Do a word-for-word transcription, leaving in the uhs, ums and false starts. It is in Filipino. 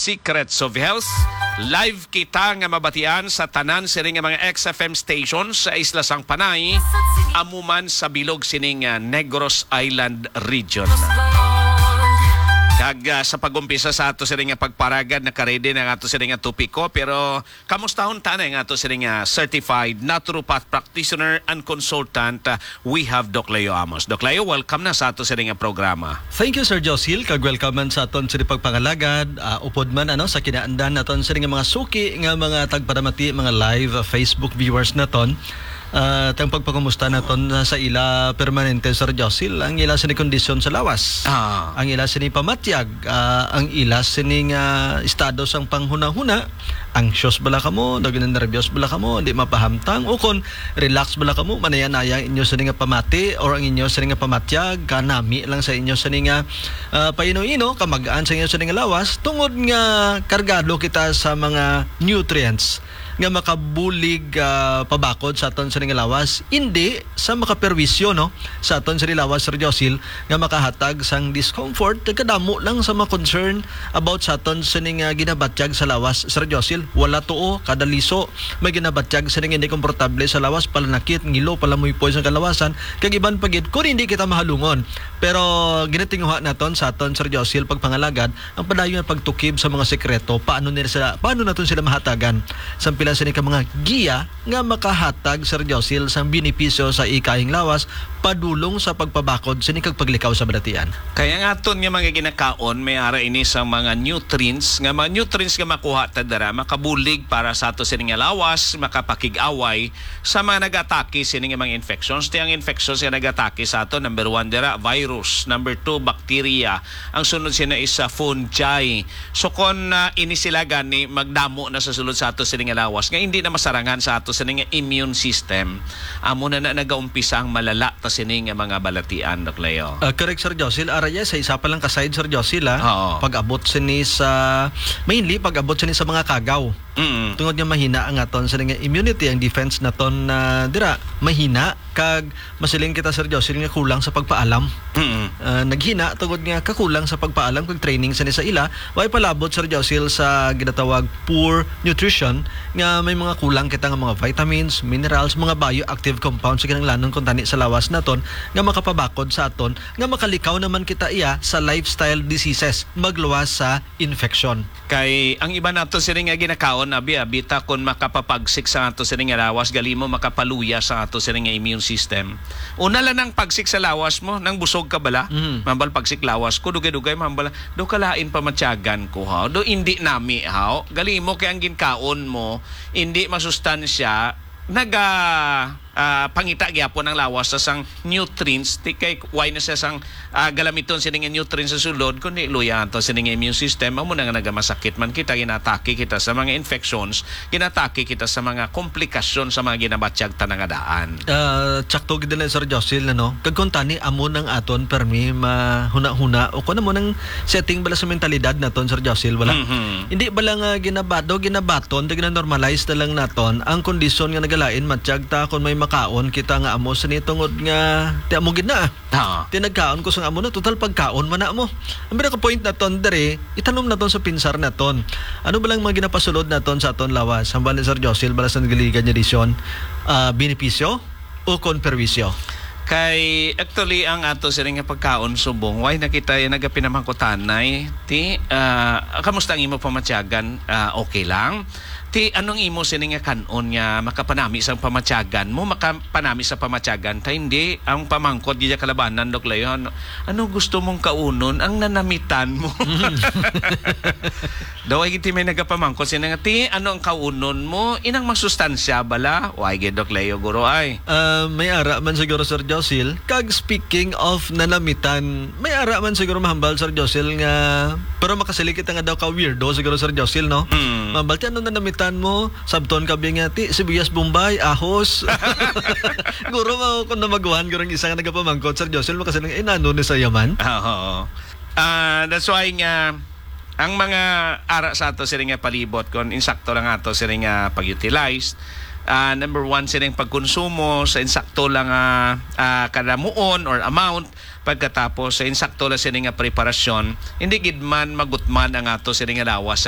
Secrets of Health. Live kita nga mabatian sa tanan sining nga mga X F M stations sa Isla Sang Panay, amuman sa bilog sining uh, Negros Island region. Kag uh, sa pagumpisa sa ato sining nga pagparagad nakaredy na ato sining nga topiko, pero kamustahon tanay nga ato sining nga certified naturopath practitioner and consultant, uh, we have Doc Leo Amos. Doc Leo, welcome na sa ato sining nga programa. Thank you, Sir Josil. Kag welcome man sa aton sa pagpangalagad, uh, upod man ano sa kinaandan naton sining nga mga suki nga mga tagpadamati mga live uh, Facebook viewers naton. Uh, tang pagpakumusta naton uh, sa ila permanente, Sir Josil, ang ila sini kondisyon sa lawas, ah. ang ila sini pamatyag, uh, ang ila sini uh, estado sang panghuna-huna, anxious bala kamo, dagan nervyos bala kamo, di mapahamtang, o kon relax bala kamo, manayan-ayang inyo sini nga pamati or ang inyo sini nga pamatyag, kanami lang sa inyo sini nga uh, paino-ino, kamagaan sa inyo sini nga lawas, tungod nga kargado kita sa mga nutrients nga makabulig uh, pabakod sa aton sa lawas, hindi sa makaperwisyo no sa aton sa lawas, Sir Josil, nga makahatag sang discomfort kadamo lang sa mga concern about sa aton sa uh, ginabatyag sa lawas, Sir Josil. Wala tuo kada liso may ginabatyag sa hindi komportable sa lawas, palanakit ngilo palamoy poison sa kalawasan kag iban pagid kun hindi kita mahalungon. Pero ginatinguha naton sa aton, Sir Josil, pagpangalagad ang padayon nga pagtukib sa mga sekreto paano nila sila paano naton sila mahatagan sa pila sa ka mga giya nga makahatag, Sir Josil, sang benepisyo sa ikahing lawas padulong sa pagpabakod sa nikag paglikaw sa balatian. Kaya nga ton nga mga ginakaon may ara ini sa mga nutrients nga mga nutrients nga makuha ta dara makabulig para sa ato sining lawas, makapakig-away sa mga nagatake sining mga infections. Tiyang infections nga nagatake sa ato, number one dara virus, number two bacteria, ang sunod sina is uh, fungi. So kon uh, ini sila gani magdamo na sa sulod sa ato sining lawas nga hindi na masarangan sa ato sining immune system, amo na na nagaumpisa ang malala ta sining mga balatian, Doc Leo. Uh, correct, Sir Josil. Araya sa isa pa lang kaside, Sir Josil, ha? Pag-abot sini sa mainly pag-abot sini sa mga kagaw. Mm-hmm. Tungod nga mahina ang aton sa nga immunity, ang defense naton na uh, dira mahina kag masiling kita, Sir Josil, nga kulang sa pagpaalam. Mm-hmm. Uh, naghina tungod nga kakulang sa pagpaalam kag training sa ni sa ila. Way palabot, Sir Josil, sa ginatawag poor nutrition nga may mga kulang kita nga mga vitamins, minerals, mga bioactive compounds sa kinahanglanon kun tani sa lawas naton nga makapabakod sa aton nga makalikaw naman kita iya sa lifestyle diseases, magluwas sa infection. Kay ang iba nato sini nga ginakaon abi abita kun makapapagsik sa ato sini nga lawas, gali mo makapaluya sa ato sini nga immune system. Una lang nang pagsik sa lawas mo, nang busog ka bala, mm-hmm. mambal pagsik lawas ko dugay-dugay mambal do kalain pamatyagan ko ha. Do hindi nami ha. Gali mo kay ang ginkaon mo hindi masustansya naga uh, pangita gyapon ang lawas sa sang nutrients ti kay why na sa sang uh, galamiton sining nutrients sa sulod kundi luya to sining immune system amo na nga nagamasakit man kita, ginatake kita sa mga infections, ginatake kita sa mga komplikasyon sa mga ginabatyag tanang daan. Uh, tsakto gid na, Sir Josil, no kag kun tani amo nang aton permi mahuna-huna o kuno mo nang setting bala sa mentalidad naton, Sir Josil, wala mm-hmm. hindi bala nga ginabado ginabaton gina normalize na lang naton ang kondisyon nga nagalain matyag ta kun may makaon kita nga amo sa nitungod nga ti amo gid na ah. tinagkaon ko sa amo na total pagkaon man na mo. Ang ka point naton dere itanom naton sa pinsar naton ano ba lang mga ginapasulod naton sa aton lawas hambal ni Sir Josil bala sa nagaligan niya disyon uh, benepisyo o konperwisyo. Kay actually ang ato sining nga pagkaon subong why nakita yung nagapinamangkutanay ti uh, kamusta ang imo pamatyagan, uh, okay lang ti anong imo sining nga kanon nga makapanami sa pamatyagan mo, makapanami sa pamatyagan ta hindi ang pamangkot giya kalabanan, Doc Leo, ano, ano gusto mong kaunon ang nanamitan mo. Daw ay giti may nagapamangkot sining nga ti ano ang kaunon mo inang masustansya bala why gid, Doc Leo, guro ay uh, may ara man siguro, Sir Josil, kag speaking of nanamitan may ara man siguro mahambal, Sir Josil, nga pero makasilik kita nga daw ka weirdo siguro, Sir Josil, no mm. mahambal ti ano nanamitan mo sabton kabi nga ti sibuyas bombay ahos guro mo kung namaguhan guro isa nga nagapamangkot, Sir Josil, makasiling eh nano ni sa yaman. Oo. Uh, that's why nga ang mga ara sa ato sila nga palibot kon insakto lang ato sila nga pag-utilize. Uh, number one silang pagkonsumo sa insakto lang uh, uh, kadamuon or amount. Pagkatapos sa insakto lang silang nga preparasyon, hindi gid man magutman ang ato silang nga lawas